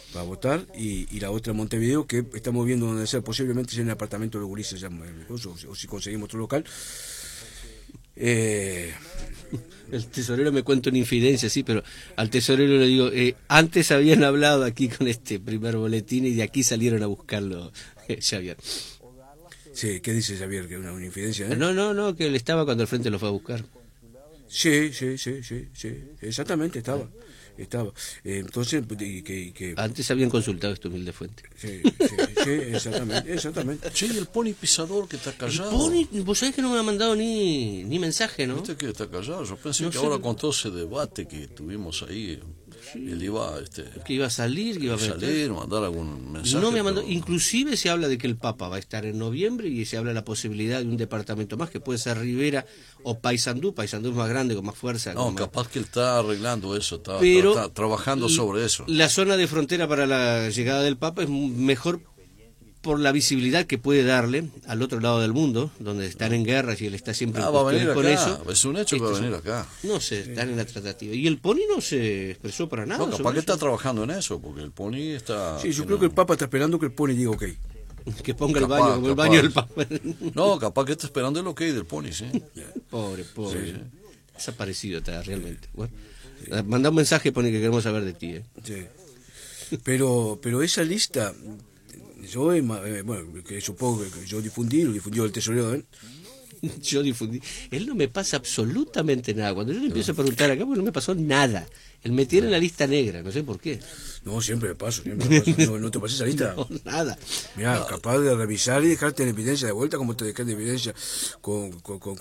para votar, y la otra en Montevideo, que estamos viendo dónde ser, posiblemente sea en el apartamento de los gurises, o si conseguimos otro local. El tesorero me cuenta una infidencia, sí, pero al tesorero le digo, antes habían hablado aquí con este primer boletín y de aquí salieron a buscarlo, Xavier. Sí, ¿qué dice Xavier? ¿Que una infidencia? No, que él estaba cuando el frente lo fue a buscar. Sí, exactamente, estaba. Entonces, que antes habían consultado esta humilde fuente. Sí, exactamente. Che, y el Pony Pisador que está callado. El Pony, vos sabés que no me ha mandado ni mensaje, ¿no? ¿Viste que está callado? Yo pensé que ahora con todo ese debate que tuvimos ahí, él iba que iba a salir, que iba a salir, mandar algún mensaje. No me ha mandado, inclusive se habla de que el Papa va a estar en noviembre y se habla de la posibilidad de un departamento más que puede ser Rivera o Paysandú es más grande, con más fuerza. No, capaz que él está arreglando eso, está trabajando sobre eso. La zona de frontera para la llegada del Papa es mejor por la visibilidad que puede darle al otro lado del mundo, donde están en guerras y él está siempre va a venir con acá. eso. Es un hecho que va a venir acá. No sé, están en la tratativa. Y el Pony no se expresó para nada. No, capaz que está trabajando en eso, porque el Pony está... Sí, yo creo que el Papa está esperando que el Pony diga ok. Que ponga el baño, como el baño del Papa. No, capaz que está esperando el ok del Pony, sí. Pobre. Sí. Desaparecido está realmente. Bueno, manda un mensaje, Pony, que queremos saber de ti. Sí. Pero esa lista, yo, bueno, que supongo que yo lo difundió el tesorero, ¿eh? Yo difundí. Él no me pasa absolutamente nada. Cuando yo le empiezo a preguntar acá, pues no me pasó nada. Él me tiene en la lista negra, no sé por qué. No, siempre me paso. No te pases esa lista. No, nada. Mira, capaz de revisar y dejarte en evidencia de vuelta, como te dejaste en evidencia con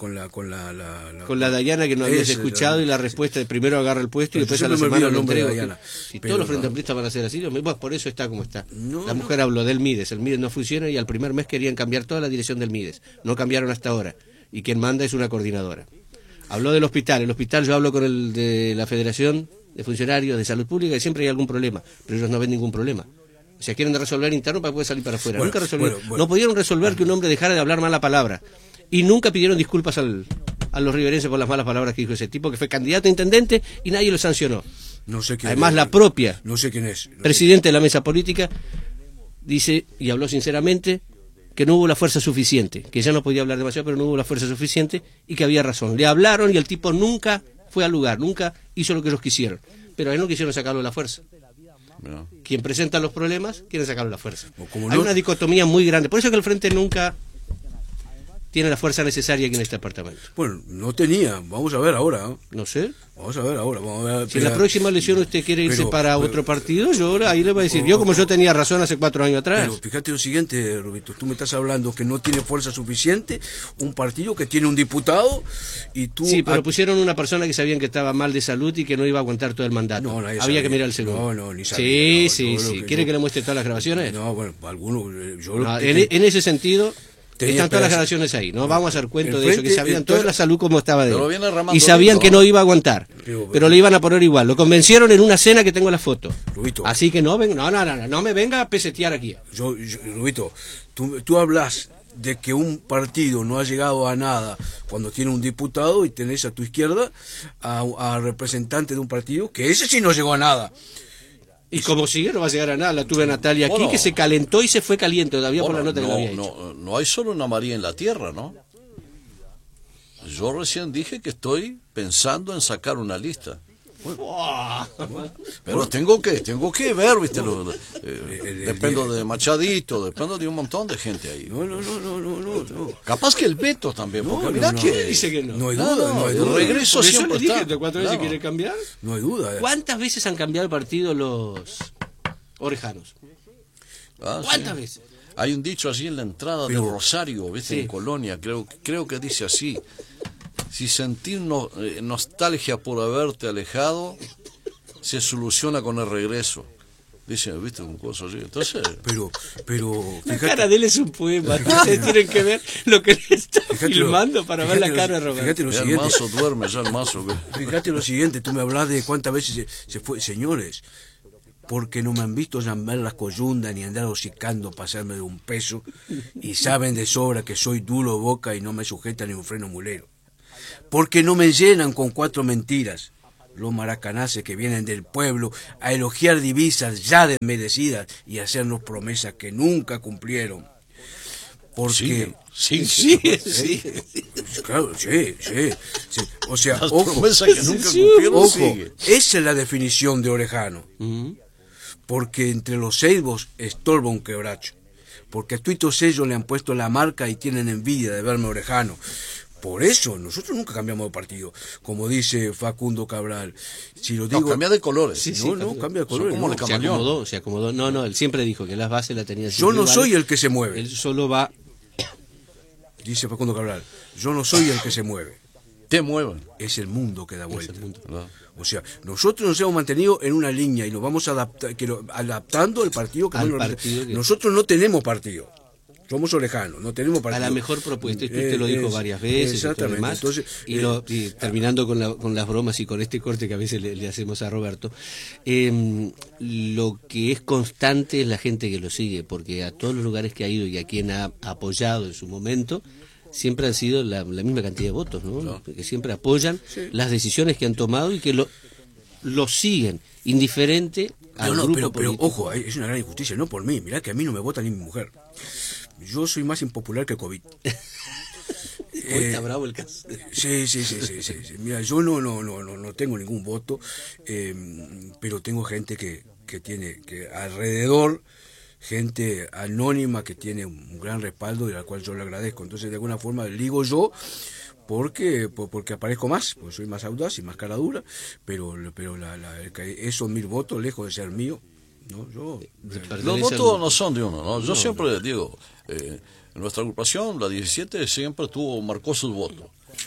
la Dayana que no habías escuchado y la respuesta de primero agarra el puesto y después a la semana lo entrega. Si todos los frentes amplistas van a ser así, por eso está como está. La mujer habló del Mides, el Mides no funciona y al primer mes querían cambiar toda la dirección del Mides. No cambiaron hasta ahora. Y quien manda es una coordinadora. Habló del hospital. El hospital yo hablo con el de la Federación de Funcionarios de Salud Pública y siempre hay algún problema, pero ellos no ven ningún problema. O sea, quieren resolver interno para poder salir para afuera. Nunca resolvieron. No pudieron resolver que un hombre dejara de hablar mala palabra. Y nunca pidieron disculpas a los riverenses por las malas palabras que dijo ese tipo, que fue candidato a intendente y nadie lo sancionó. No sé quién Además, es, la propia no sé quién es. Presidente de la mesa política dice, y habló sinceramente, que no hubo la fuerza suficiente, que ya no podía hablar demasiado, pero no hubo la fuerza suficiente y que había razón. Le hablaron y el tipo nunca fue al lugar, nunca hizo lo que ellos quisieron, pero a él no quisieron sacarlo de la fuerza. No. Quien presenta los problemas quiere sacarlo de la fuerza. Hay una dicotomía muy grande, por eso que el Frente nunca tiene la fuerza necesaria aquí en este departamento. Bueno, no tenía, vamos a ver ahora, ¿no? No sé. Vamos a ver ahora. Si en la próxima elección usted quiere irse para otro partido, yo ahí le voy a decir, yo tenía razón hace 4 años atrás. Pero fíjate lo siguiente, Rubito, tú me estás hablando que no tiene fuerza suficiente, un partido que tiene un diputado, y tú... Sí, pero pusieron una persona que sabían que estaba mal de salud y que no iba a aguantar todo el mandato. Había que mirar el segundo. No, ni sabía. Sí. ¿Quiere que le muestre todas las grabaciones? No, bueno, algunos... En ese sentido... Están todas las grabaciones ahí, no vamos a hacer cuento de eso, que sabían toda la salud como estaba de él. Y sabían que no iba a aguantar, pero le iban a poner igual. Lo convencieron en una cena que tengo la foto. Rubito, así que no me venga a pesetear aquí. Rubito, tú hablas de que un partido no ha llegado a nada cuando tiene un diputado y tenés a tu izquierda a representante de un partido que ese sí no llegó a nada. Y como sigue, no va a llegar a nada. La tuve a Natalia aquí, que se calentó y se fue caliente todavía por la nota que le había hecho. No hay solo una María en la tierra, ¿no? Yo recién dije que estoy pensando en sacar una lista. Pero tengo que ver, ¿viste? Dependo de Machadito, dependo de un montón de gente ahí. No. Capaz que el Beto también, porque mirá que dice que no. No hay duda. El regreso siempre está. ¿Cuántas veces quiere cambiar? No hay duda. ¿Cuántas veces han cambiado el partido los orejanos? ¿Cuántas veces? Hay un dicho así en la entrada de Rosario, ¿viste? En Colonia, creo que dice así: si sentís nostalgia por haberte alejado, se soluciona con el regreso. Dice, ¿viste? Un cosa así. Entonces... Pero la cara de él es un poema. Ustedes tienen que ver lo que le está filmando para ver la cara de Roberto. Fíjate lo siguiente. El mazo duerme, ya el mazo. Fíjate lo siguiente, tú me hablas de cuántas veces se fue. Señores, porque no me han visto llamar las coyundas ni andar hocicando, pasarme de un peso, y saben de sobra que soy duro boca y no me sujeta ni un freno mulero. Porque no me llenan con 4 mentiras. los maracanaces que vienen del pueblo a elogiar divisas ya desmerecidas y hacernos promesas que nunca cumplieron. Porque sí. Claro, sí. O sea, las ojo, promesas que nunca cumplieron, ojo, sigue. esa es la definición de orejano. Porque entre los ceibos estorba un quebracho. Porque a tuitos ellos le han puesto la marca y tienen envidia de verme orejano. Por eso, nosotros nunca cambiamos de partido, como dice Facundo Cabral. Si lo digo, cambia de colores. Cambia de colores. Como no. Se acomodó. No, él siempre dijo que las bases las tenía. Yo no soy el que se mueve. Él solo va. Dice Facundo Cabral, yo no soy el que se mueve. Te mueven. Es el mundo que da vuelta. O sea, nosotros nos hemos mantenido en una línea y nos vamos adaptando al partido que nosotros no tenemos partido. Somos orejanos, no tenemos partido. A la mejor propuesta, esto usted lo dijo varias veces. Exactamente. Entonces, y terminando con las bromas y con este corte que a veces le hacemos a Roberto, lo que es constante es la gente que lo sigue, porque a todos los lugares que ha ido y a quien ha apoyado en su momento, siempre han sido la misma cantidad de votos, ¿no? Que siempre apoyan las decisiones que han tomado y que lo siguen, indiferente al grupo pero político. Ojo, es una gran injusticia, no por mí, mirá que a mí no me vota ni mi mujer. Yo soy más impopular que COVID. Hoy está bravo el caso. Sí. Mira, yo no tengo ningún voto, pero tengo gente que tiene alrededor, gente anónima que tiene un gran respaldo y al cual yo le agradezco. Entonces, de alguna forma, digo yo, porque aparezco más, porque soy más audaz y más cara dura, pero esos 1000 votos, lejos de ser mío, ¿no? Los votos no son de uno, ¿no? Yo siempre digo, nuestra agrupación, la 17, siempre marcó sus votos.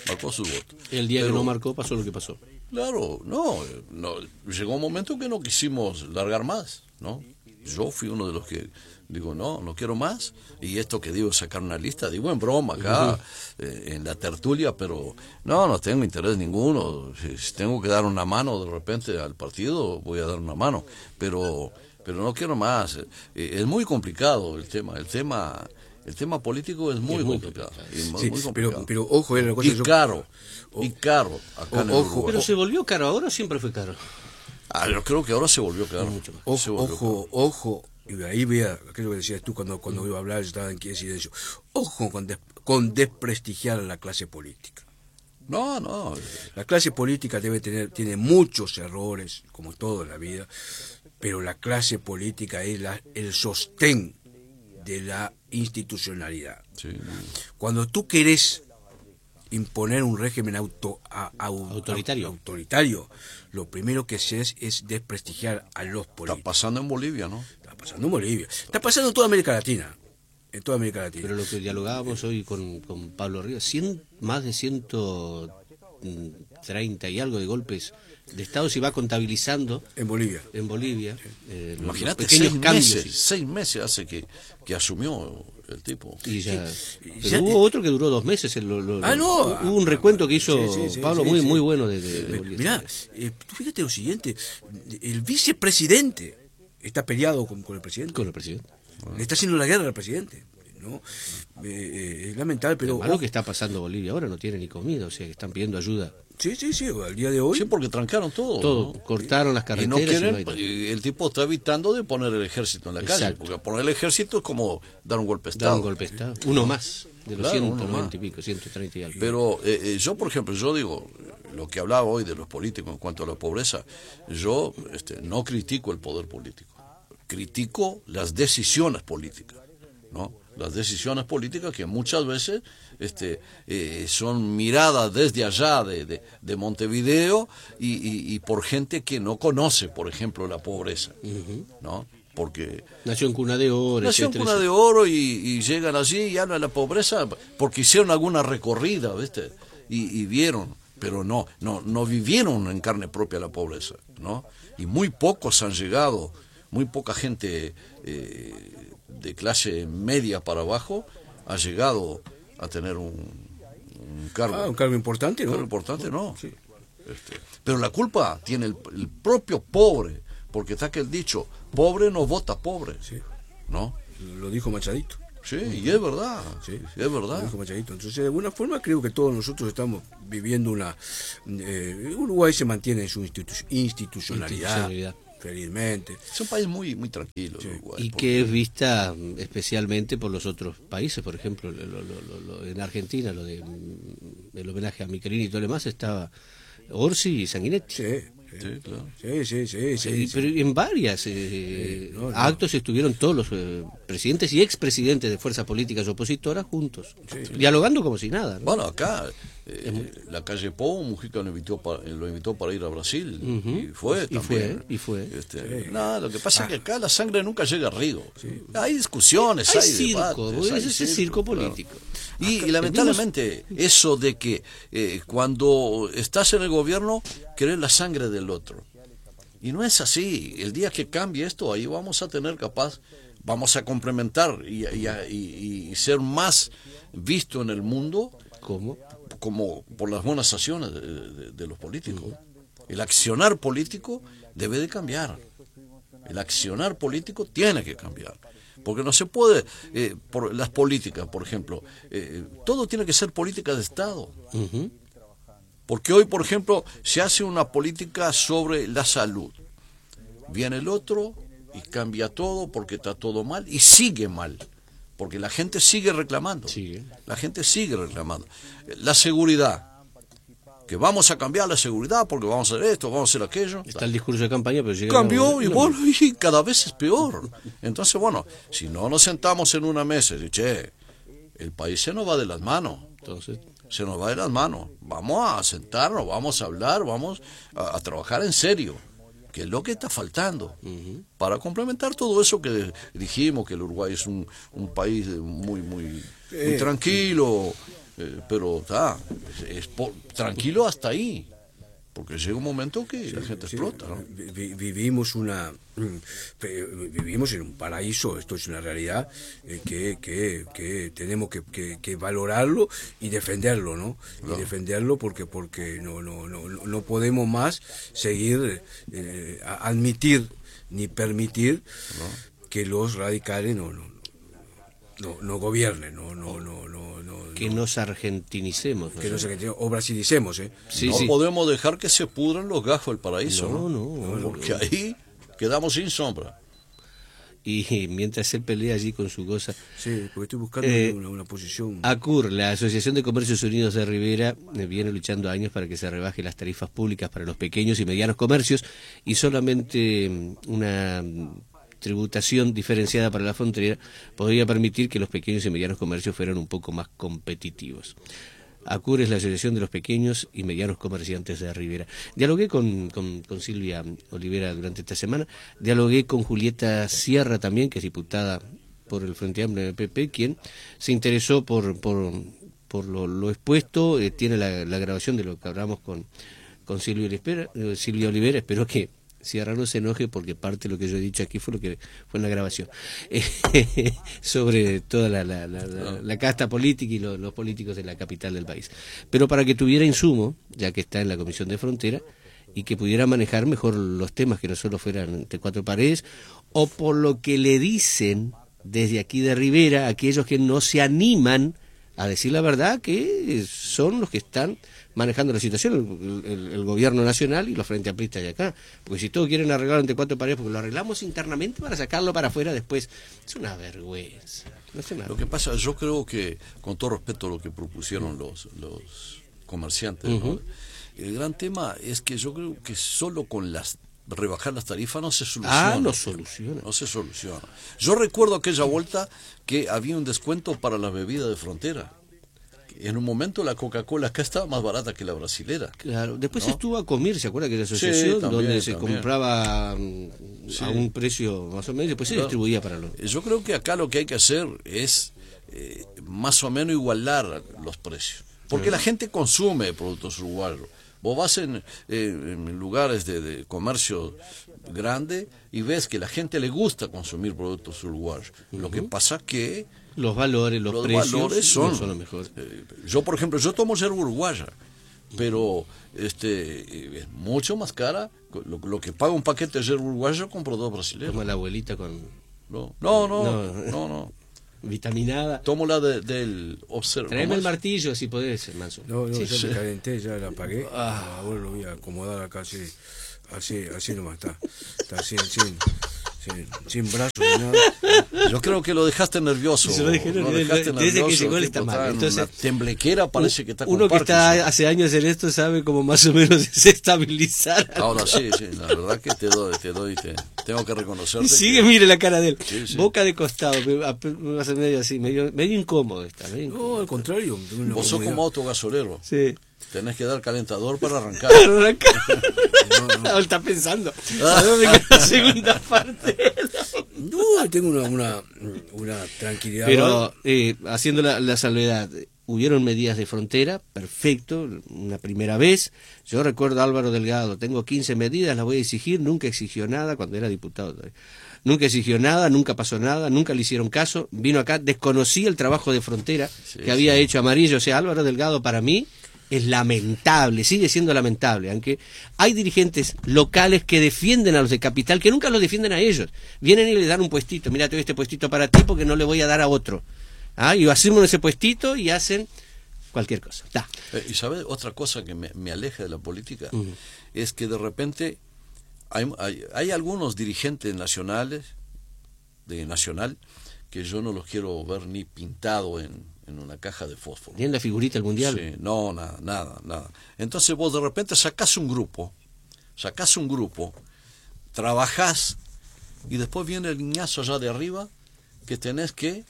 El día que no marcó, pasó lo que pasó. Claro, no, llegó un momento que no quisimos largar más, ¿no? Yo fui uno de los que digo, no quiero más, y esto que digo, sacar una lista, digo en broma acá, en la tertulia, pero no tengo interés ninguno. Si tengo que dar una mano de repente al partido, voy a dar una mano, pero no quiero más. Es muy complicado el tema político es muy complicado. Muy complicado. Pero ojo, la cosa y caro acá en el Uruguay. Pero se volvió caro, ahora siempre fue caro. Yo creo que ahora se volvió caro. Ojo, y ahí vea, aquello que decías tú cuando iba a hablar, yo estaba en silencio. Ojo con desprestigiar a la clase política. No. La clase política tiene muchos errores, como todo en la vida, pero la clase política es el sostén de la institucionalidad. Sí. Cuando tú querés imponer un régimen autoritario, lo primero que haces es desprestigiar a los políticos. Está pasando en Bolivia, ¿no? Está pasando en Bolivia. Está pasando en toda América Latina. Pero lo que dialogábamos hoy con Pablo Rivas, más de 130 y algo de golpes de Estado se va contabilizando en Bolivia. Sí. Imagínate, pequeños cambios. 6 meses hace que asumió el tipo. Pero hubo otro que duró 2 meses. Hubo un recuento que hizo Pablo muy bueno de Bolivia. Mirá, tú fíjate lo siguiente, el vicepresidente está peleado con el presidente. Con el presidente. Le está haciendo la guerra al presidente, ¿no? Es lamentable, pero... Lo que está pasando Bolivia ahora no tiene ni comida, o sea que están pidiendo ayuda. Sí, al día de hoy. Sí, porque trancaron todo. ¿No? Cortaron las carreteras. Y no quieren, el tipo está evitando de poner el ejército en la calle, porque poner el ejército es como dar un golpe de Estado. Uno más, de los 190 y pico, 130 y algo. Pero yo, por ejemplo, digo, lo que hablaba hoy de los políticos en cuanto a la pobreza, yo no critico el poder político. Critico las decisiones políticas, ¿no? Las decisiones políticas que muchas veces son miradas desde allá de Montevideo y por gente que no conoce, por ejemplo, la pobreza, ¿no? Porque nació en cuna de oro, y llegan allí y hablan de la pobreza porque hicieron alguna recorrida, ¿viste? Y vieron, pero no vivieron en carne propia la pobreza, ¿no? Y muy pocos han llegado. Muy poca gente de clase media para abajo ha llegado a tener un cargo. Un cargo importante, ¿no? Un cargo importante, no. Sí. Pero la culpa tiene el propio pobre, porque está aquel dicho, pobre no vota pobre, sí. ¿no? Lo dijo Machadito. Sí, y es verdad. Sí, es verdad. Entonces, de alguna forma, creo que todos nosotros estamos viviendo Uruguay se mantiene en su institucionalidad. Felizmente. Es un país muy muy tranquilo. Sí. Uruguay, y que es vista especialmente por los otros países, por ejemplo, en Argentina, el homenaje a Michelini y todo lo demás, estaba Orsi y Sanguinetti. Sí. Sí, claro. Sí. Pero en varias actos estuvieron todos los presidentes y expresidentes de fuerzas políticas opositoras juntos, dialogando como si nada, ¿no? Bueno, acá la calle Pou, Mujica lo invitó para ir a Brasil, y fue también. No, lo que pasa es que acá la sangre nunca llega a río. Sí. Hay discusiones, hay circo, debates. Es circo político. Claro. Y lamentablemente eso de que cuando estás en el gobierno querés la sangre del otro. Y no es así. El día que cambie esto, ahí vamos a tener vamos a complementar y ser más visto en el mundo. ¿Cómo? Como por las buenas acciones de los políticos. El accionar político debe de cambiar. El accionar político tiene que cambiar. Porque no se puede, por las políticas, por ejemplo, todo tiene que ser política de Estado. Porque hoy, por ejemplo, se hace una política sobre la salud. Viene el otro y cambia todo porque está todo mal y sigue mal. Porque la gente sigue reclamando. La gente sigue reclamando. La seguridad. Que vamos a cambiar la seguridad porque vamos a hacer esto, vamos a hacer aquello. Está el discurso de campaña, pero cambió y cada vez es peor. Entonces, bueno, si no nos sentamos en una mesa y decimos, el país se nos va de las manos. Entonces, se nos va de las manos. Vamos a sentarnos, vamos a hablar, vamos a trabajar en serio. Que es lo que está faltando para complementar todo eso que dijimos, que el Uruguay es un país muy tranquilo, pero tranquilo hasta ahí, porque llega un momento que la gente explota, ¿no? Vivimos en un paraíso, esto es una realidad que tenemos que valorarlo y defenderlo, ¿no? Y defenderlo porque no podemos más seguir admitir ni permitir que los radicales no gobiernen, que nos argentinicemos, o brasilicemos, no podemos dejar que se pudran los gajos del paraíso, porque ahí quedamos sin sombra. Y mientras él pelea allí con su cosa, porque estoy buscando una posición. ACUR, la Asociación de Comercios Unidos de Rivera, viene luchando años para que se rebaje las tarifas públicas para los pequeños y medianos comercios y solamente una tributación diferenciada para la frontera podría permitir que los pequeños y medianos comercios fueran un poco más competitivos. ACUR es la Asociación de los Pequeños y Medianos Comerciantes de Rivera. Dialogué con Silvia Olivera durante esta semana, dialogué con Julieta Sierra también, que es diputada por el Frente Amplio del PP, quien se interesó por lo expuesto, tiene la grabación de lo que hablamos con Silvia Olivera, espero que Sierra no se enoje porque parte de lo que yo he dicho aquí fue lo que fue en la grabación sobre toda la casta política y los políticos de la capital del país, pero para que tuviera insumo, ya que está en la Comisión de Frontera, y que pudiera manejar mejor los temas, que no solo fueran entre cuatro paredes, o por lo que le dicen desde aquí de Rivera aquellos que no se animan a decir la verdad, que son los que están manejando la situación, el gobierno nacional y los frente amplistas de acá, porque si todos quieren arreglar entre cuatro paredes, porque lo arreglamos internamente para sacarlo para afuera después, es una vergüenza. Lo que pasa, yo creo que, con todo respeto a lo que propusieron los comerciantes, ¿no? El gran tema es que yo creo que solo con rebajar las tarifas no se soluciona. No se soluciona. Yo recuerdo aquella vuelta que había un descuento para las bebidas de frontera. En un momento la Coca-Cola acá estaba más barata que la brasilera. Claro, después estuvo a Comir, ¿se acuerda que era asociación? Donde se compraba a un precio más o menos, y después se distribuía para los... Yo creo que acá lo que hay que hacer es más o menos igualar los precios. Porque la gente consume productos uruguayos. Vos vas en lugares de comercio grande y ves que a la gente le gusta consumir productos uruguayos. Lo que pasa que los valores, los precios son los mejores. Yo, por ejemplo, tomo yerba uruguaya, pero es mucho más cara. Lo que paga un paquete de yerba uruguaya, compro dos brasileños. Como la abuelita con... No. vitaminada. Tomo la del observo. Traeme el martillo si podés, Manso. No, yo me calenté, ya la apagué. Ahora lo voy a acomodar acá así nomás está sin brazos ni nada. Yo creo que lo dejaste nervioso. Se lo dejé nervioso. Desde que llegó él está mal. Entonces, una temblequera parece que está con uno que está hace años en esto sabe cómo más o menos desestabilizar. Ahora sí, la verdad que tengo que reconocerte. Y sigue, mire la cara de él. Sí. Boca de costado, me va a ser medio así, medio incómodo está. No, al contrario. Vos sos como autogasolero. Sí. Tenés que dar calentador para arrancar. No. Está pensando. ¿A dónde queda la segunda parte? No, tengo una tranquilidad. Pero haciendo la salvedad, hubieron medidas de frontera, perfecto, una primera vez. Yo recuerdo a Álvaro Delgado, tengo 15 medidas, las voy a exigir, nunca exigió nada cuando era diputado todavía. Nunca exigió nada, nunca pasó nada, nunca le hicieron caso. Vino acá, desconocía el trabajo de frontera que había hecho Amarillo. O sea, Álvaro Delgado para mí es lamentable, sigue siendo lamentable, aunque hay dirigentes locales que defienden a los de capital, que nunca los defienden a ellos. Vienen y les dan un puestito, mira, te doy este puestito para ti porque no le voy a dar a otro. Y hacemos ese puestito y hacen cualquier cosa. Y ¿sabes? Otra cosa que me aleja de la política es que de repente hay algunos dirigentes nacional que yo no los quiero ver ni pintado en una caja de fósforo. ¿Ni en la figurita del mundial? Sí, no, nada. Entonces vos de repente sacás un grupo, trabajás y después viene el guiñazo allá de arriba que tenés que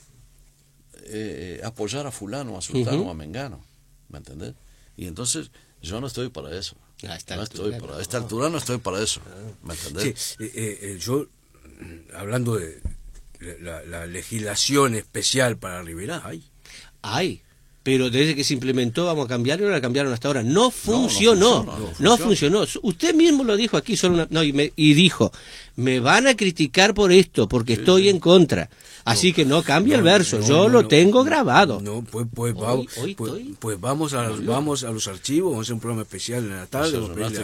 apoyar a fulano, a sultano, a mengano, ¿me entendés? Y entonces yo no estoy para eso. A esta altura no estoy para eso, ¿me entendés? Sí, yo, hablando de la legislación especial para Rivera, pero desde que se implementó vamos a cambiar y no la cambiaron hasta ahora. No funcionó. Usted mismo lo dijo aquí, y dijo, me van a criticar por esto, porque estoy en contra. Así que no cambia el verso, yo lo tengo grabado. Pues vamos a los archivos, vamos a hacer un programa especial en la tarde.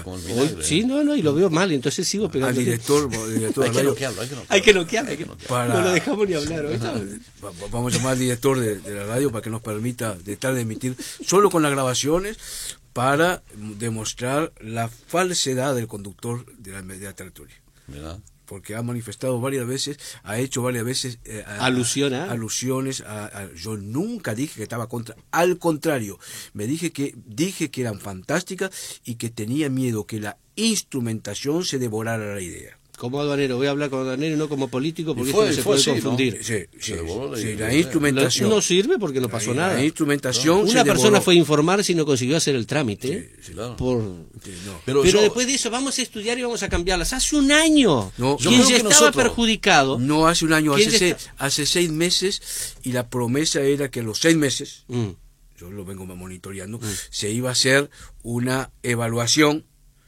Y lo veo mal, entonces sigo pegando. Al director hay que noquearlo. No lo dejamos ni hablar hoy. Vamos a llamar al director de la radio para que nos permita dejar de emitir solo con las grabaciones para demostrar la falsedad del conductor de la tertulia. ¿Verdad? Porque ha manifestado varias veces, ha hecho varias veces alusiones a yo nunca dije que estaba contra, al contrario, dije que eran fantásticas y que tenía miedo que la instrumentación se devorara la idea. Como aduanero, voy a hablar como aduanero y no como político porque esto no se puede confundir. ¿No? Sí, la instrumentación. No sirve porque no pasó nada. La instrumentación. Una persona fue a informar si no consiguió hacer el trámite. Pero después de eso vamos a estudiar y vamos a cambiarlas. Hace un año. Quien ya estaba perjudicado. No hace un año, hace 6 meses y la promesa era que a los 6 meses, yo lo vengo monitoreando, se iba a hacer una evaluación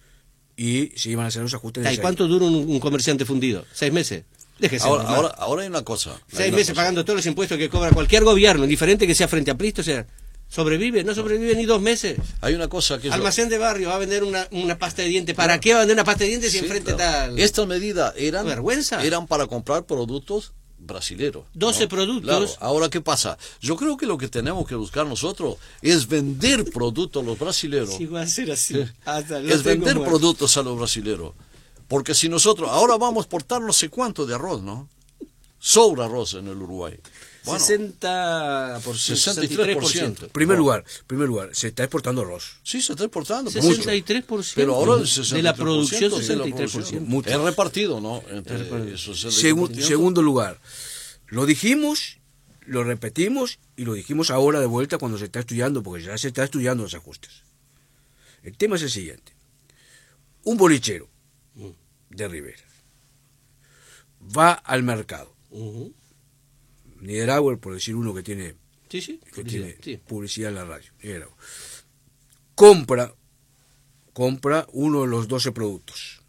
y se iban a hacer los ajustes. ¿Y cuánto dura un comerciante fundido? 6 meses. Déjese. Ahora hay una cosa. 6 meses pagando todos los impuestos que cobra cualquier gobierno, indiferente que sea frente a Cristo, o sea, sobrevive, no sobrevive ni 2 meses. Hay una cosa que Almacén de barrio va a vender una pasta de dientes. ¿Para qué va a vender una pasta de dientes si enfrente está? Estas medidas vergüenza. Eran para comprar productos brasileros. 12 productos. Claro. Ahora, ¿qué pasa? Yo creo que lo que tenemos que buscar nosotros es vender productos a los brasileros. Sí, va a ser así. Es vender productos a los brasileros. Porque si nosotros, ahora vamos a exportar no sé cuánto de arroz, ¿no? Sobra arroz en el Uruguay. Bueno, 63%. Primer lugar, se está exportando arroz. Sí, se está exportando. 63%. Pero ahora de la producción, 63%. Es repartido, ¿no? Segundo lugar, lo dijimos, lo repetimos y lo dijimos ahora de vuelta cuando se está estudiando, porque ya se está estudiando los ajustes. El tema es el siguiente. Un bolichero de Rivera va al mercado. Niederauer, por decir uno que tiene, publicidad en la radio. Niederauer. Compra uno de los 12 productos,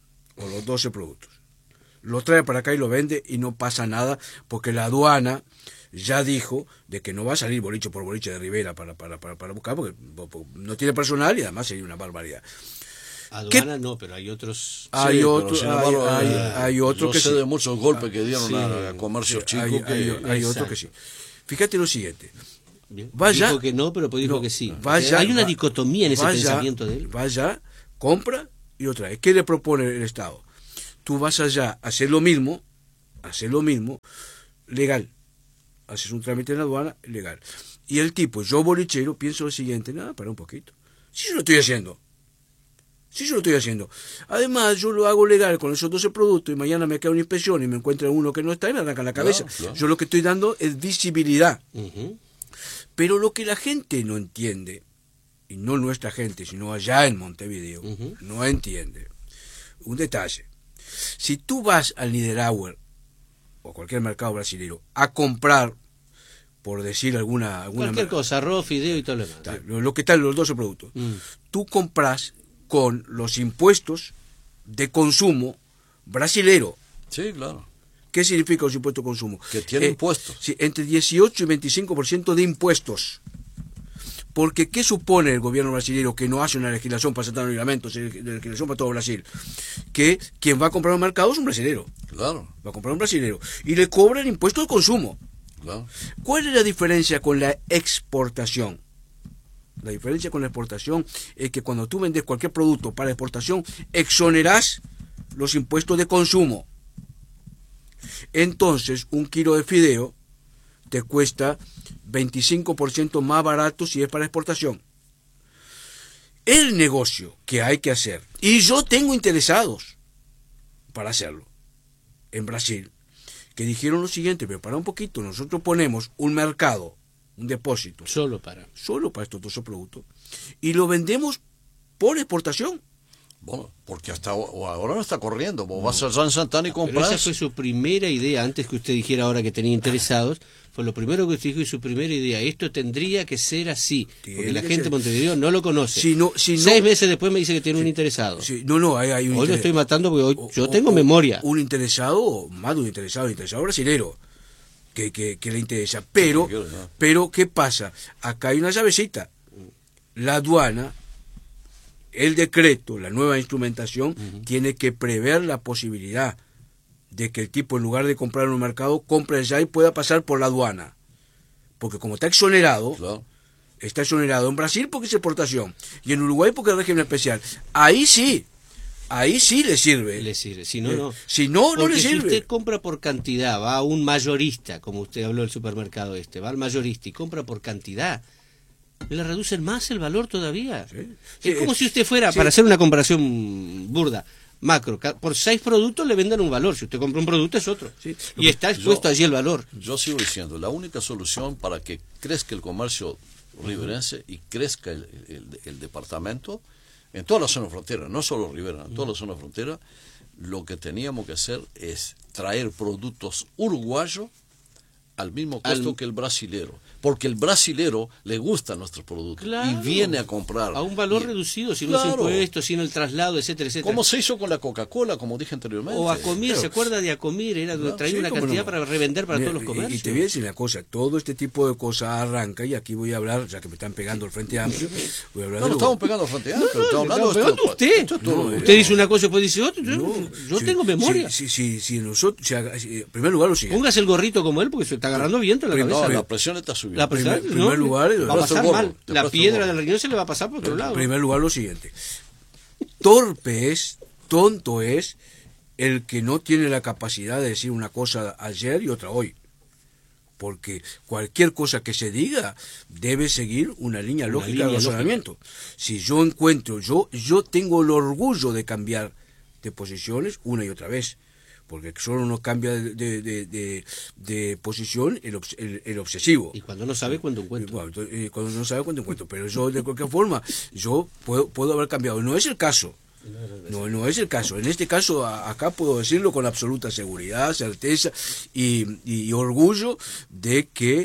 lo trae para acá y lo vende y no pasa nada porque la aduana ya dijo de que no va a salir boliche por boliche de Rivera para buscar porque no tiene personal y además sería una barbaridad. Aduana no, pero hay otros. Hay otros que sé de muchos golpes que dieron a comercios chicos. Hay otros que sí. fíjate lo siguiente. Vaya, dijo que no, pero dijo que sí. Hay una dicotomía en ese pensamiento de él. Vaya, compra y lo trae. ¿Qué le propone el Estado? Tú vas allá a hacer lo mismo, legal. Haces un trámite en la aduana, legal. Y el tipo, yo bolichero, pienso lo siguiente, nada, para un poquito. Si yo lo estoy haciendo. Además, yo lo hago legal con esos 12 productos y mañana me queda una inspección y me encuentra uno que no está y me arranca la cabeza. Claro. Yo lo que estoy dando es visibilidad. Pero lo que la gente no entiende, y no nuestra gente, sino allá en Montevideo, no entiende. Un detalle. Si tú vas al Niederauer o cualquier mercado brasileño a comprar, por decir cualquier cosa, arroz, fideo y todo lo demás. Lo que están los 12 productos. Tú compras con los impuestos de consumo brasilero. Sí, claro. ¿Qué significa los impuestos de consumo? Que tiene impuestos. Sí, entre 18 y 25% de impuestos. Porque ¿qué supone el gobierno brasileño que no hace una legislación para sentar reglamentos, legislación para todo Brasil? Que quien va a comprar un mercado es un brasilero. Claro. Va a comprar un brasilero. Y le cobran impuestos de consumo. Claro. ¿Cuál es la diferencia con la exportación? La diferencia con la exportación es que cuando tú vendes cualquier producto para exportación, exonerás los impuestos de consumo. Entonces, un kilo de fideo te cuesta 25% más barato si es para exportación. El negocio que hay que hacer, y yo tengo interesados para hacerlo, en Brasil, que dijeron lo siguiente, pero para un poquito, nosotros ponemos un mercado, un depósito. Solo para estos 12 productos. Y lo vendemos por exportación. Bueno, porque hasta ahora no está corriendo. Vos vas a San Santana y compras. Pero esa fue su primera idea, antes que usted dijera ahora que tenía interesados. Fue lo primero que usted dijo y su primera idea. Esto tendría que ser así. Porque la gente de Montevideo no lo conoce. 6 meses después me dice que tiene un interesado. Hay un hoy lo estoy matando porque yo tengo memoria. Un interesado, más de un interesado brasilero. Que le interesa. Pero, ¿qué pasa? Acá hay una llavecita. La aduana, el decreto, la nueva instrumentación, tiene que prever la posibilidad de que el tipo, en lugar de comprar en un mercado, compre allá y pueda pasar por la aduana. Porque como está exonerado, está exonerado en Brasil porque es exportación, y en Uruguay porque es régimen especial. Ahí sí le sirve. Si no, no. Si no le sirve. Si usted compra por cantidad, va a un mayorista, como usted habló del supermercado va al mayorista y compra por cantidad, le reducen más el valor todavía. Es como si usted fuera, para hacer una comparación burda, macro, por 6 productos le vendan un valor. Si usted compra un producto es otro. Y está expuesto allí el valor. Yo sigo diciendo, la única solución para que crezca el comercio riverense y crezca el departamento, en toda la zona frontera, no solo Rivera, en toda la zona frontera, lo que teníamos que hacer es traer productos uruguayos al mismo costo que el brasilero, porque el brasilero le gustan nuestros productos y viene a comprar a un valor reducido, sin los impuestos, sin el traslado, etcétera, etcétera. Como se hizo con la Coca-Cola, como dije anteriormente. O Acomir, ¿se acuerda de Acomir? Era donde traía una cantidad para revender para todos los comercios. Y te voy a decir una cosa, todo este tipo de cosas arranca, y aquí voy a hablar, ya que me están pegando el Frente Amplio, voy a hablar no estamos pegando al Frente Amplio, estamos hablando de esto. Usted dice una cosa y después dice otra. Yo tengo memoria. Si nosotros, en primer lugar lo siguiente. Póngase el gorrito como él, porque se está agarrando viento en la cabeza. La presión está subiendo. La presión, en primer lugar, va a pasar mal. La piedra del riñón se le va a pasar por otro lado. En primer lugar, lo siguiente. Tonto es el que no tiene la capacidad de decir una cosa ayer y otra hoy. Porque cualquier cosa que se diga debe seguir una línea lógica de razonamiento. Si yo encuentro, yo tengo el orgullo de cambiar de posiciones una y otra vez. Porque solo no cambia de posición el obsesivo. Y cuando no sabe, cuando encuentro. Cuando no sabe, cuando encuentro. Pero yo, de cualquier forma, yo puedo haber cambiado. No es el caso. No es el caso. En este caso, acá puedo decirlo con absoluta seguridad, certeza y orgullo de que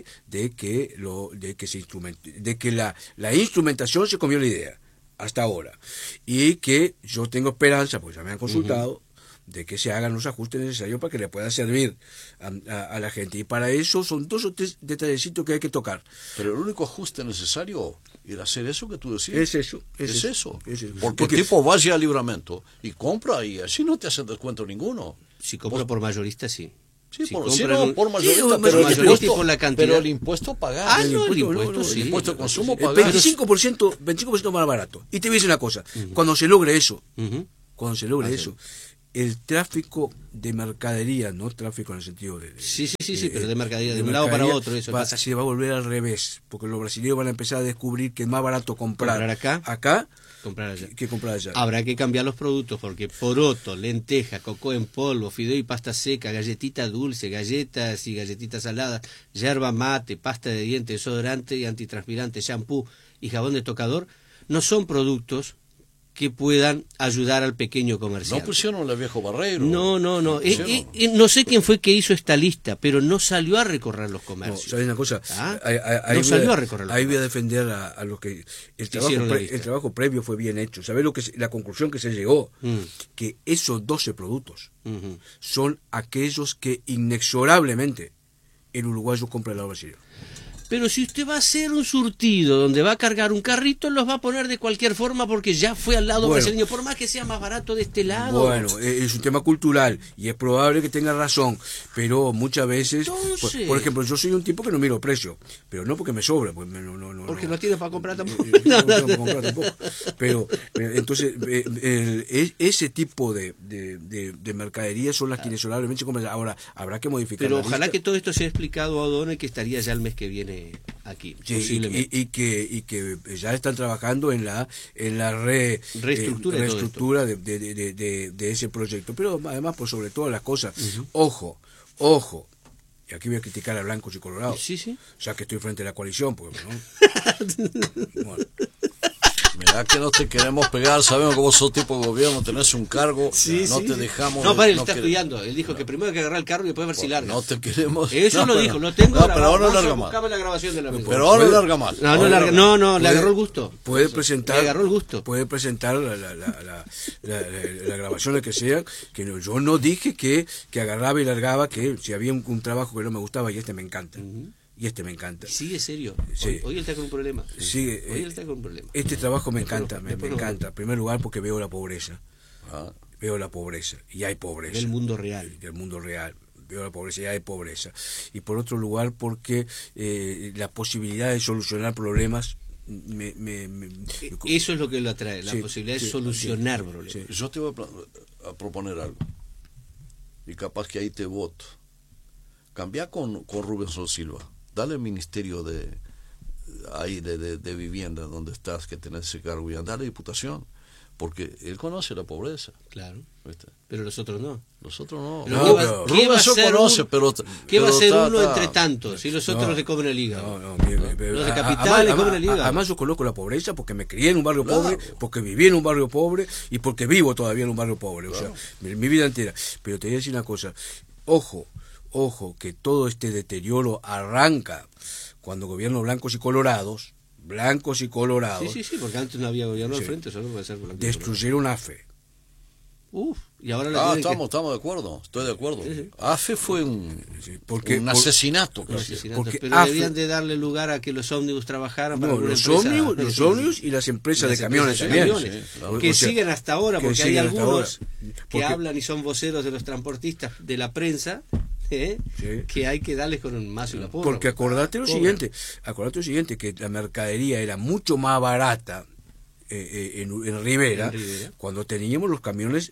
la instrumentación se comió la idea hasta ahora. Y que yo tengo esperanza, pues ya me han consultado, de que se hagan los ajustes necesarios para que le pueda servir a la gente. Y para eso son 2 o 3 detallecitos que hay que tocar. Pero el único ajuste necesario era hacer eso que tú decías. Es eso. Porque el tipo vaya al Libramento y compra y así no te hacen descuento ninguno. Si compra por mayorista, sí. Sí, si por mayorista, pero el impuesto pagado. El impuesto de consumo pagado. El 25% más barato. Y te voy a decir una cosa, cuando se logre eso, el tráfico de mercadería, no tráfico en el sentido de... pero de mercadería, de un lado para otro, eso se va a volver al revés, porque los brasileños van a empezar a descubrir que es más barato comprar acá comprar allá. Que comprar allá. Habrá que cambiar los productos, porque poroto, lenteja, coco en polvo, fideo y pasta seca, galletita dulce, galletas y galletitas saladas, yerba mate, pasta de dientes, desodorante y antitranspirante, shampoo y jabón de tocador, no son productos que puedan ayudar al pequeño comerciante. No pusieron el viejo Barreiro. No. No sé quién fue que hizo esta lista, pero no salió a recorrer los comercios. No, ¿sabes una cosa? No salió a recorrer los comercios. Ahí voy a defender a los que... El trabajo previo fue bien hecho. ¿Sabes la conclusión que se llegó? Que esos 12 productos son aquellos que inexorablemente el uruguayo compra al lado brasileño. Pero si usted va a hacer un surtido donde va a cargar un carrito, los va a poner de cualquier forma porque ya fue al lado brasileño, por más que sea más barato de este lado. Bueno, es un tema cultural y es probable que tenga razón, pero muchas veces, por ejemplo, yo soy un tipo que no miro precio, pero no porque me sobra, pues porque no tiene para comprar tampoco. Pero entonces, ese tipo de mercaderías son las que inexorablemente se compran. Ahora, habrá que modificar. Pero ojalá que todo esto sea explicado a O'Donnell, que estaría ya el mes que viene aquí, y que ya están trabajando en la reestructura de ese proyecto, pero además por sobre todas las cosas, ojo, y aquí voy a criticar a blancos y colorados, ya que estoy frente a la coalición, porque bueno. Mirá que no te queremos pegar, sabemos que vos sos tipo de gobierno, tenés un cargo, te dejamos... No, él está estudiando, él dijo que primero hay que agarrar el cargo y después ver si larga. No te queremos... Eso lo dijo, lo tengo grabado. Pero ahora no larga mal. La grabación de la pero ahora larga mal. No, le agarró el gusto. Puede presentar... Le agarró el gusto. Puede presentar la grabación de que sea, que yo no dije que agarraba y largaba, que si había un trabajo que no me gustaba y me encanta. Y me encanta. Sigue serio. Sí. Hoy él está con un problema. Este trabajo me encanta, me encanta. En primer lugar porque veo la pobreza. Veo la pobreza. Y hay pobreza. Del mundo real. Veo la pobreza y hay pobreza. Y por otro lugar porque la posibilidad de solucionar problemas eso es lo que lo atrae, la posibilidad de solucionar problemas. Yo te voy a proponer algo. Y capaz que ahí te voto. Cambia con Rubén Sol Silva. Dale el ministerio de vivienda donde estás, que tenés ese cargo, y dale diputación, porque él conoce la pobreza. Claro. ¿Viste? Pero los otros no. Rubén Sol conoce, pero ¿qué va a ser uno entre tantos si los otros le comen el hígado? Los de capital le comen el hígado. Además yo conozco la pobreza porque me crié en un barrio pobre, porque viví en un barrio pobre y porque vivo todavía en un barrio pobre, o sea, mi vida entera. Pero te voy a decir una cosa, ojo, que todo este deterioro arranca cuando gobiernos blancos y colorados, Sí, porque antes no había gobierno al frente, solo puede ser blanco. Destruyeron AFE. Y ahora estamos de acuerdo, estoy de acuerdo. AFE fue un asesinato. Pero debían de darle lugar a que los ómnibus trabajaran para los ómnibus y las empresas de camiones también. Que siguen hasta ahora, porque hay algunos que hablan y son voceros de los transportistas, de la prensa, que hay que darles con un mazo y una porra. Porque acordate lo siguiente, que la mercadería era mucho más barata en Rivera, cuando teníamos los camiones,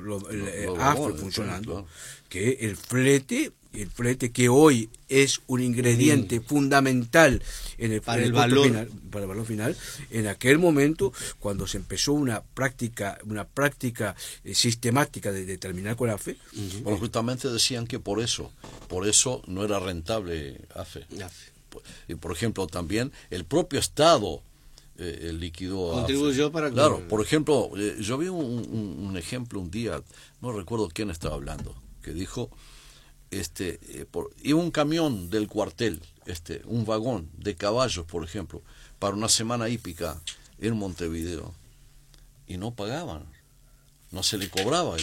AFE funcionando, que el flete que hoy es un ingrediente fundamental para el valor final, en aquel momento, cuando se empezó una práctica sistemática de terminar con AFE. Bueno, justamente decían que por eso no era rentable AFE. Y por ejemplo, también el propio Estado liquidó contribuyó para... Claro, por ejemplo, yo vi un ejemplo un día, no recuerdo quién estaba hablando, que dijo, iba un camión del cuartel, un vagón de caballos, por ejemplo, para una semana hípica en Montevideo, y no pagaban, no se le cobraba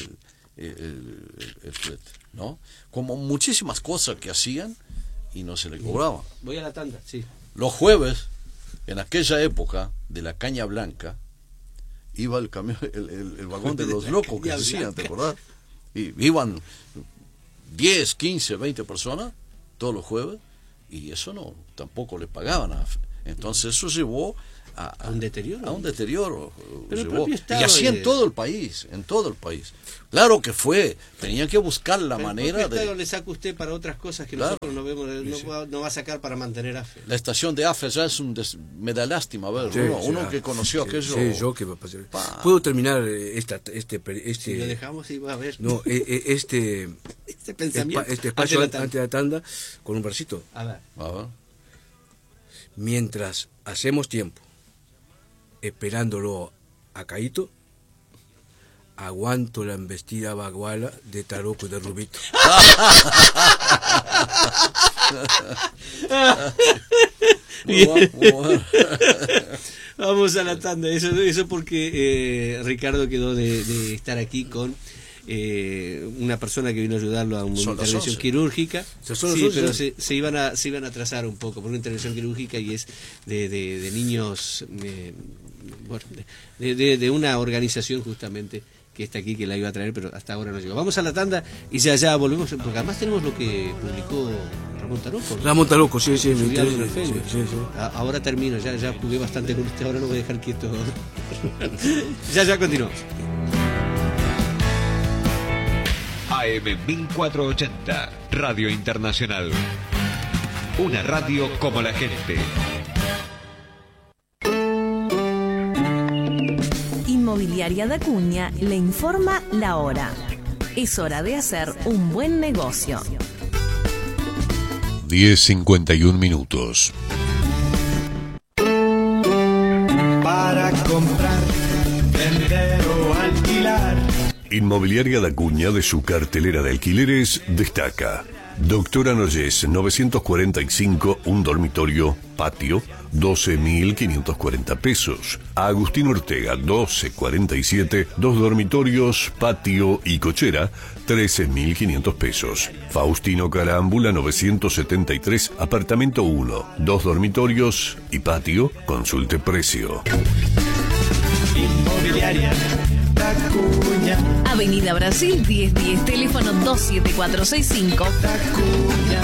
el flete, ¿no? Como muchísimas cosas que hacían y no se le cobraba. Voy a la tanda, sí. Los jueves, en aquella época de la caña blanca, iba el camión, el vagón de los locos que decían, ¿te acordás? Y iban 10, 15, 20 personas todos los jueves, y eso no, tampoco le pagaban a AFE. Entonces eso llevó a un deterioro. Pero llevó, y así en todo el país, Claro que tenían que buscar la manera de... Estado le saca usted para otras cosas que nosotros no vemos, no va a sacar para mantener AFE. La estación de AFE ya es me da lástima ver, uno que conoció aquello... Sí, yo que ¿Puedo terminar este si lo dejamos y va a ver. No, este pensamiento. Este espacio antes de la tanda, con un versito. A ver. Mientras hacemos tiempo esperándolo a Caíto, aguanto la embestida baguala de Taroco y de Rubito. Vamos a la tanda. Eso porque Ricardo quedó de estar aquí con una persona que vino a ayudarlo a una intervención quirúrgica. Pero se iban a atrasar un poco por una intervención quirúrgica, y es de niños, de una organización justamente que está aquí, que la iba a traer, pero hasta ahora no llegó. Vamos a la tanda y ya volvemos, porque además tenemos lo que publicó Ramón Taroco. Sí. Ahora termino, ya jugué bastante con usted, ahora no voy a dejar quieto. ya continuamos. AM 1480, Radio Internacional. Una radio como la gente. Inmobiliaria da Cunha le informa la hora. Es hora de hacer un buen negocio. 10:51 minutos. Para comprar, vender o alquilar. Inmobiliaria da Cunha, de su cartelera de alquileres, destaca: Doctora Noyes 945, un dormitorio, patio, 12.540 pesos. Agustín Ortega 1247, 2 dormitorios, patio y cochera, 13.500 pesos. Faustino Carámbula 973, apartamento 1, 2 dormitorios y patio, consulte precio. Inmobiliaria da Cunha. Avenida Brasil 1010, teléfono 27465. Da Cunha.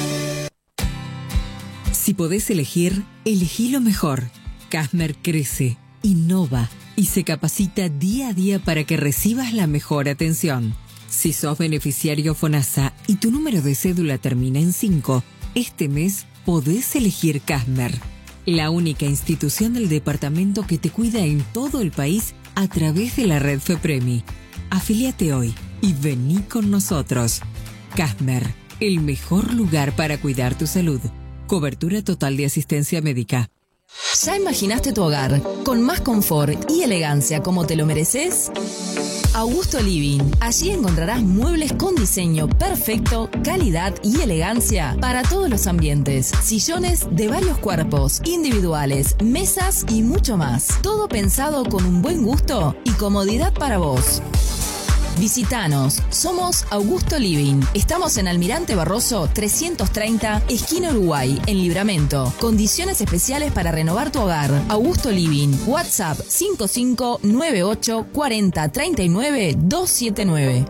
Si podés elegir, elegí lo mejor. Casmer crece, innova y se capacita día a día para que recibas la mejor atención. Si sos beneficiario FONASA y tu número de cédula termina en 5, este mes podés elegir Casmer, la única institución del departamento que te cuida en todo el país a través de la red FEPREMI. Afíliate hoy y vení con nosotros. Casmer, el mejor lugar para cuidar tu salud. Cobertura total de asistencia médica. ¿Ya imaginaste tu hogar con más confort y elegancia como te lo mereces? Augusto Living. Allí encontrarás muebles con diseño perfecto, calidad y elegancia para todos los ambientes. Sillones de varios cuerpos, individuales, mesas y mucho más. Todo pensado con un buen gusto y comodidad para vos. Visítanos, somos Augusto Living. Estamos en Almirante Barroso 330, esquina Uruguay, en Libramento. Condiciones especiales para renovar tu hogar. Augusto Living. WhatsApp 5598 40 39 279.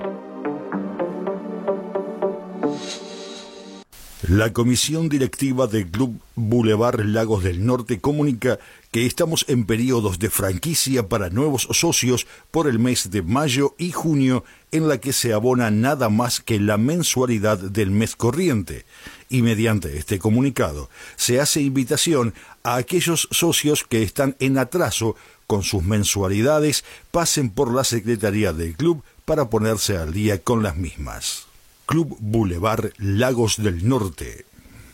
La comisión directiva del Club Boulevard Lagos del Norte comunica que estamos en periodos de franquicia para nuevos socios por el mes de mayo y junio, en la que se abona nada más que la mensualidad del mes corriente. Y mediante este comunicado se hace invitación a aquellos socios que están en atraso con sus mensualidades, pasen por la secretaría del club para ponerse al día con las mismas. Club Boulevard Lagos del Norte.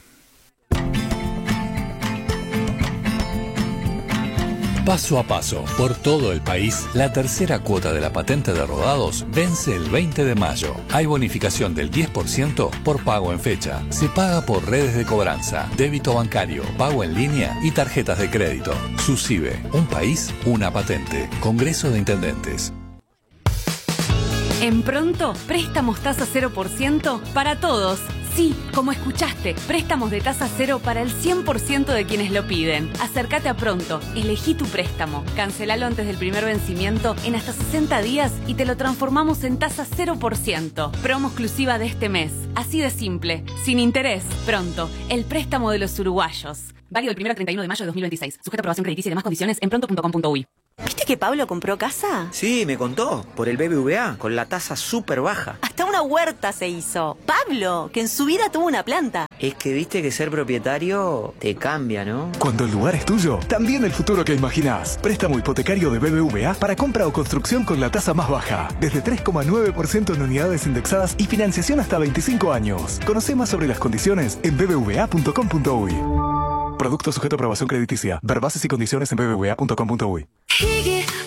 Paso a paso, por todo el país, la tercera cuota de la patente de rodados vence el 20 de mayo. Hay bonificación del 10% por pago en fecha. Se paga por redes de cobranza, débito bancario, pago en línea y tarjetas de crédito. SUSIBE, un país, una patente. Congreso de Intendentes. En Pronto, préstamos tasa 0% para todos, Sí, como escuchaste, préstamos de tasa cero para el 100% de quienes lo piden. Acércate a Pronto, elegí tu préstamo, cancelalo antes del primer vencimiento en hasta 60 días y te lo transformamos en tasa 0%. Promo exclusiva de este mes. Así de simple, sin interés. Pronto, el préstamo de los uruguayos. Válido del 1 al 31 de mayo de 2026. Sujeto a aprobación crediticia y demás condiciones en pronto.com.uy. ¿Viste que Pablo compró casa? Sí, me contó. Por el BBVA, con la tasa súper baja. Hasta una huerta se hizo. Pablo, que en su vida tuvo una planta. Es que viste que ser propietario te cambia, ¿no? Cuando el lugar es tuyo, también el futuro que imaginás. Préstamo hipotecario de BBVA para compra o construcción con la tasa más baja. Desde 3,9% en unidades indexadas y financiación hasta 25 años. Conoce más sobre las condiciones en bbva.com.uy. Producto sujeto a aprobación crediticia. Ver bases y condiciones en bbva.com.uy.